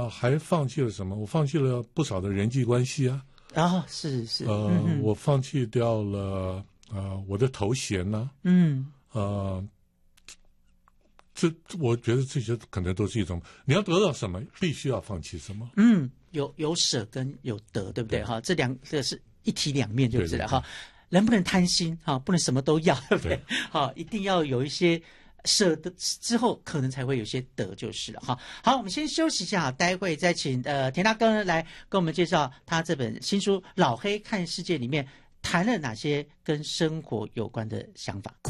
还放弃了什么？我放弃了不少的人际关系啊。 是， 我放弃掉了我的头衔呢。我觉得这些可能都是一种，你要得到什么，必须要放弃什么。 有舍跟有得，对不对？哈，这个是一体两面，就是了哈。 对人不能贪心哈，不能什么都要，对不对？好，一定要有一些舍得之后，可能才会有些得，就是了哈。好，我们先休息一下，待会再请田大哥来跟我们介绍他这本新书《老黑看世界》里面谈了哪些跟生活有关的想法。